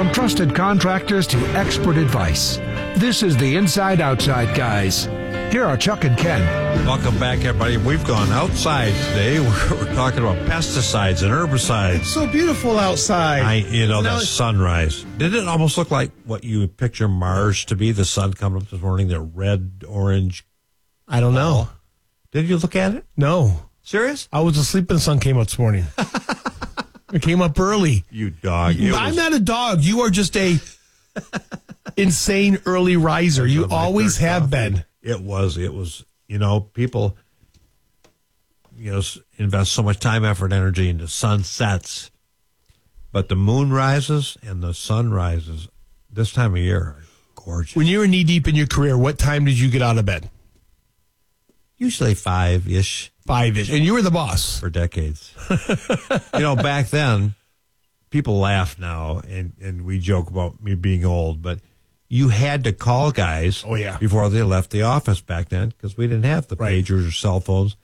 From trusted contractors to expert advice, this is the Inside Outside Guys. Here are Chuck and Ken. Welcome back, everybody. We've gone outside today. We're talking about pesticides and herbicides. It's so beautiful outside. That sunrise. Did it almost look like what you would picture Mars to be? The sun coming up this morning, the red, orange. I don't know. Did you look at it? No. Serious? I was asleep and the sun came up this morning. It came up early. You dog. I'm not a dog. You are just a insane early riser. You always have been. It was, people, invest so much time, effort, energy into sunsets. But the moon rises and the sun rises this time of year are gorgeous. When you were knee deep in your career, what time did you get out of bed? Usually 5-ish. 5-ish. And you were the boss. For decades. Back then, people laugh now, and we joke about me being old, but you had to call guys before they left the office back then because we didn't have the pagers or cell phones.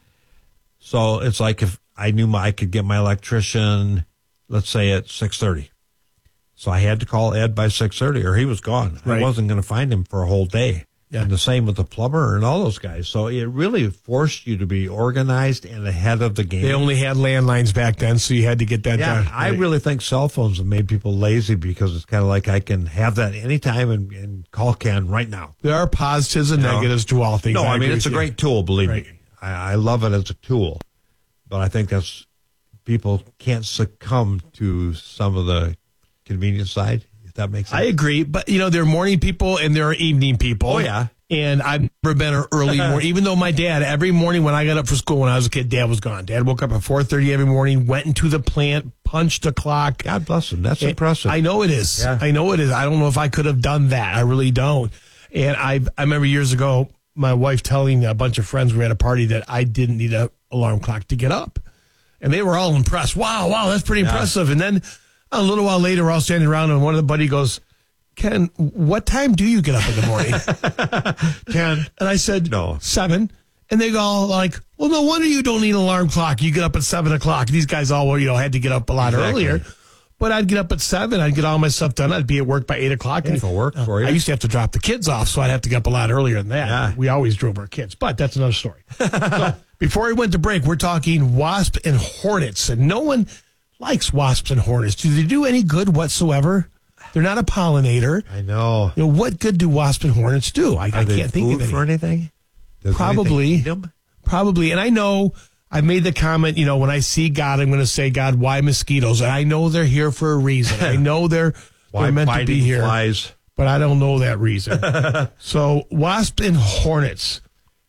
So it's like if I knew I could get my electrician, let's say at 6:30. So I had to call Ed by 6:30 or he was gone. I wasn't going to find him for a whole day. Yeah. And the same with the plumber and all those guys. So it really forced you to be organized and ahead of the game. They only had landlines back then, so you had to get that done. Yeah, I really think cell phones have made people lazy because it's kind of like I can have that anytime and call Ken right now. There are positives and negatives to all things. No, I mean, it's a great tool, believe me. I love it as a tool. But I think that's people can't succumb to some of the convenience side. That makes sense. I agree, but there are morning people and there are evening people. Oh, yeah. And I've never been an early morning, even though my dad, every morning when I got up for school when I was a kid, Dad was gone. Dad woke up at 4:30 every morning, went into the plant, punched the clock. God bless him. That's impressive. I know it is. Yeah. I know it is. I don't know if I could have done that. I really don't. And I remember years ago, my wife telling a bunch of friends we were at a party that I didn't need an alarm clock to get up. And they were all impressed. Wow, that's pretty impressive. And then a little while later, we're all standing around, and one of the buddy goes, Ken, what time do you get up in the morning? 10. And I said, No. 7. And they go all like, well, no wonder you don't need an alarm clock. You get up at 7 o'clock. These guys all, had to get up a lot earlier. But I'd get up at 7. I'd get all my stuff done. I'd be at work by 8 o'clock. And for work for you. I used to have to drop the kids off, so I'd have to get up a lot earlier than that. Yeah. We always drove our kids, but that's another story. So, before we went to break, we're talking wasp and hornets, and no one likes wasps and hornets. Do they do any good whatsoever? They're not a pollinator. I know. What good do wasps and hornets do? I can't think of any. For anything? Probably. Probably. And I know I made the comment, when I see God, I'm going to say, God, why mosquitoes? And I know they're here for a reason. I know they're meant to be here. Flies? But I don't know that reason. So wasps and hornets.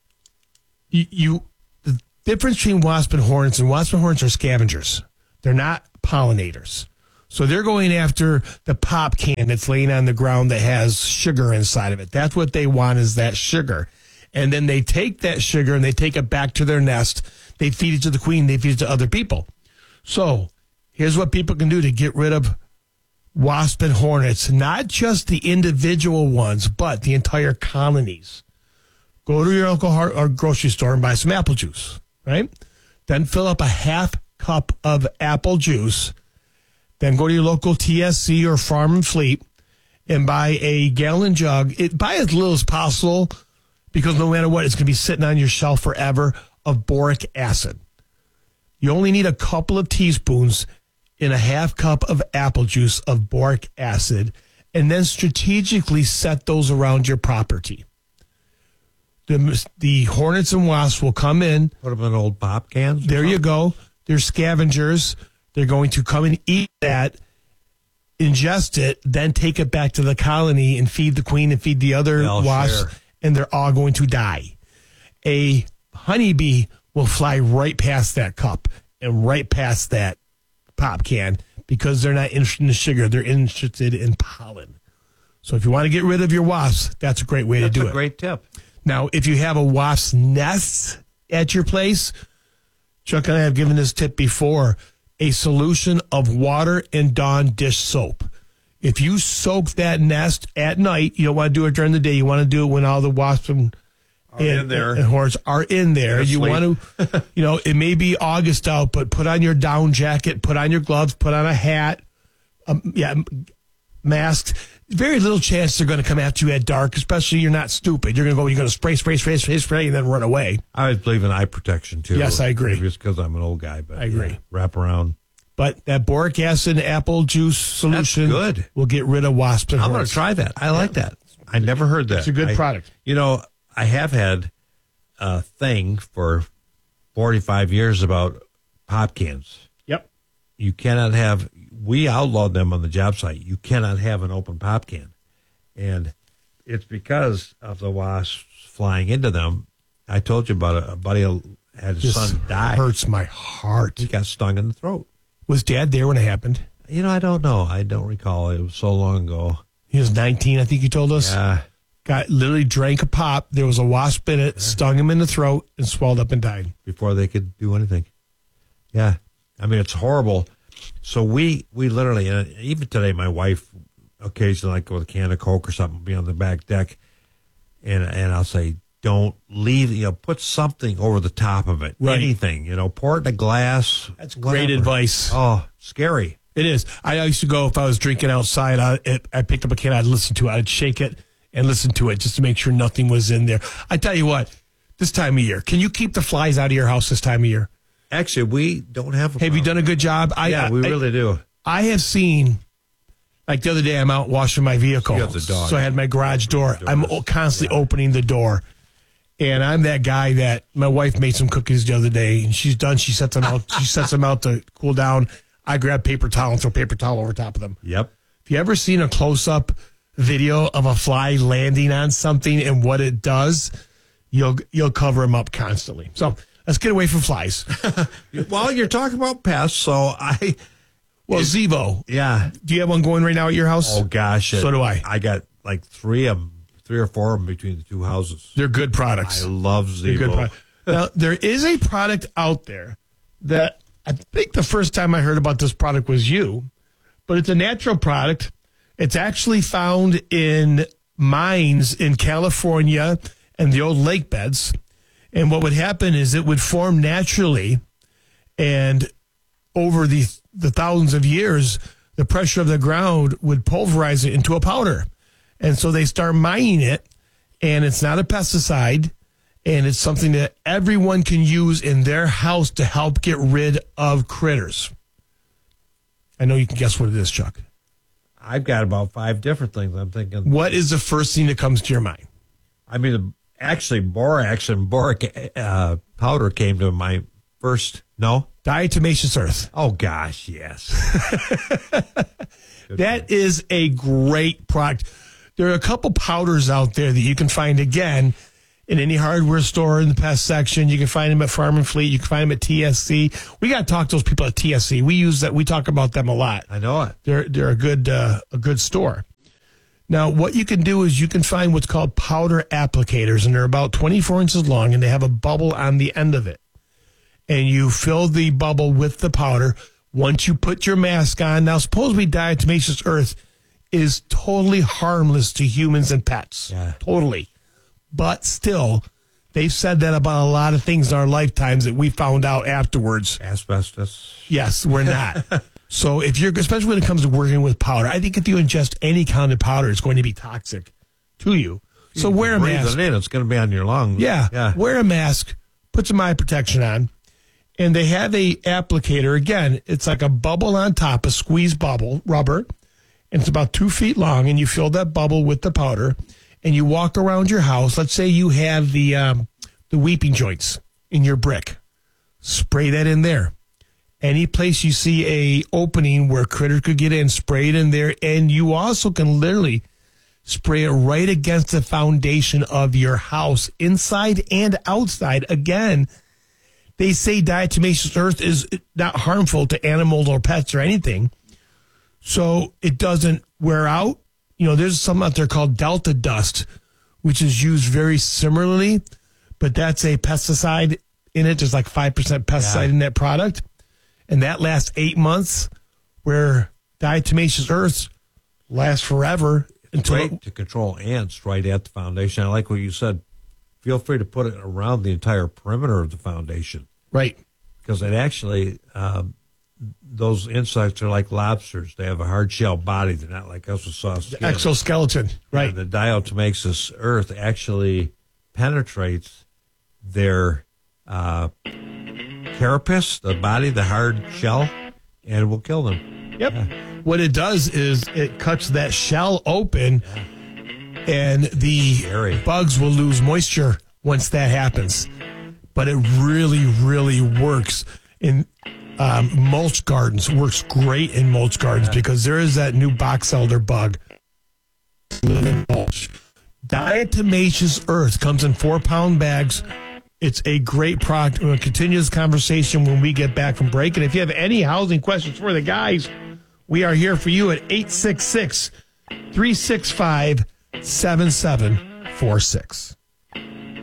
The difference between wasps and hornets are scavengers. They're not pollinators. So they're going after the pop can that's laying on the ground that has sugar inside of it. That's what they want, is that sugar. And then they take that sugar and they take it back to their nest. They feed it to the queen. They feed it to other people. So here's what people can do to get rid of wasp and hornets. Not just the individual ones, but the entire colonies. Go to your local grocery store and buy some apple juice, right? Then fill up a half cup of apple juice. Then go to your local TSC or Farm and Fleet and buy a gallon jug. Buy as little as possible because no matter what, it's going to be sitting on your shelf forever, of boric acid. You only need a couple of teaspoons in a half cup of apple juice of boric acid, and then strategically set those around your property. The hornets and wasps will come in. Put them in old pop cans? There you go. They're scavengers. They're going to come and eat that, ingest it, then take it back to the colony and feed the queen and feed the other wasps, and they're all going to die. A honeybee will fly right past that cup and right past that pop can because they're not interested in the sugar. They're interested in pollen. So if you want to get rid of your wasps, that's a great way to do it. That's a great tip. Now, if you have a wasp's nest at your place, Chuck and I have given this tip before, a solution of water and Dawn dish soap. If you soak that nest at night, you don't want to do it during the day. You want to do it when all the wasps and hornets are in there. You want to, it may be August out, but put on your down jacket, put on your gloves, put on a hat. masked, very little chance they're going to come after you at dark, especially you're not stupid. You're going to spray, and then run away. I always believe in eye protection, too. Yes, I agree. Maybe it's because I'm an old guy, but I agree. Yeah, wrap around. But that boric acid and apple juice solution will get rid of wasps and I'm going hornets. to try that. I like that. I never heard that. It's a good product. You know, I have had a thing for 45 years about pop cans. Yep. You cannot have, we outlawed them on the job site. You cannot have an open pop can. And it's because of the wasps flying into them. I told you about a buddy had his son die. Hurts my heart. He got stung in the throat. Was Dad there when it happened? You know, I don't know. I don't recall. It was so long ago. He was 19, I think you told us. Yeah. Literally drank a pop. There was a wasp in it, stung him in the throat, and swelled up and died. Before they could do anything. Yeah. I mean, it's horrible. So we literally, and even today, my wife occasionally, like with a can of Coke or something, be on the back deck, and I'll say, don't leave, put something over the top of it. Right. Anything, pour it in a glass. That's great advice. Oh, scary. It is. I used to go, if I was drinking outside, I picked up a can, I'd listen to it. I'd shake it and listen to it just to make sure nothing was in there. I tell you what, this time of year, can you keep the flies out of your house this time of year? Actually, we don't have a Have you done a good job? Yeah, we really do. I have seen, like the other day, I'm out washing my vehicle. You have the dog. So I had my garage door. I'm constantly opening the door. And I'm that guy that my wife made some cookies the other day, and she's done. She sets them out. She sets them out to cool down. I grab paper towel and throw paper towel over top of them. Yep. Have you ever seen a close-up video of a fly landing on something and what it does? You'll cover them up constantly. So let's get away from flies. Well, you're talking about pests, so Zevo. Yeah. Do you have one going right now at your house? Oh gosh. So do I. I got like three or four of them between the two houses. They're good products. I love Zevo. Now, there is a product out there that I think the first time I heard about this product was you, but it's a natural product. It's actually found in mines in California and the old lake beds. And what would happen is it would form naturally, and over the thousands of years, the pressure of the ground would pulverize it into a powder. And so they start mining it, and it's not a pesticide, and it's something that everyone can use in their house to help get rid of critters. I know you can guess what it is, Chuck. I've got about 5 different things I'm thinking. What is the first thing that comes to your mind? I mean, actually, borax and boric powder came to my first, no? Diatomaceous earth. Oh, gosh, yes. That is a great product. There are a couple powders out there that you can find, again, in any hardware store in the pest section. You can find them at Farm and Fleet. You can find them at TSC. We got to talk to those people at TSC. We use that. We talk about them a lot. I know it. They're a good store. Now, what you can do is you can find what's called powder applicators, and they're about 24 inches long, and they have a bubble on the end of it. And you fill the bubble with the powder. Once you put your mask on, now supposedly diatomaceous earth is totally harmless to humans and pets. Yeah. Totally. But still, they've said that about a lot of things in our lifetimes that we found out afterwards. Asbestos. Yes, we're not. So if you're, especially when it comes to working with powder, I think if you ingest any kind of powder, it's going to be toxic to you. So wear a mask. Breathe it in, it's going to be on your lungs. Yeah. Wear a mask, put some eye protection on, and they have a applicator. Again, it's like a bubble on top, a squeeze bubble, rubber, and it's about 2 feet long, and you fill that bubble with the powder, and you walk around your house. Let's say you have the weeping joints in your brick. Spray that in there. Any place you see a opening where critters could get in, spray it in there, and you also can literally spray it right against the foundation of your house, inside and outside. Again, they say diatomaceous earth is not harmful to animals or pets or anything, so it doesn't wear out. There's something out there called Delta Dust, which is used very similarly, but that's a pesticide in it. There's like 5% pesticide in that product, and that lasts 8 months, where diatomaceous earth lasts forever. Great to control ants right at the foundation. I like what you said. Feel free to put it around the entire perimeter of the foundation. Right. Because it actually, those insects are like lobsters. They have a hard shell body. They're not like us with soft skin. Exoskeleton, right? And the Diatomaxis earth actually penetrates their carapace, the body, the hard shell, and it will kill them. Yep. Yeah. What it does is it cuts that shell open, and the bugs will lose moisture once that happens. But it really, really works in mulch gardens. Works great in mulch gardens because there is that new box elder bug. Mulch. Diatomaceous earth comes in 4-pound bags. It's a great product. We'll continue this conversation when we get back from break. And if you have any housing questions for the guys, we are here for you at 866-365-7746.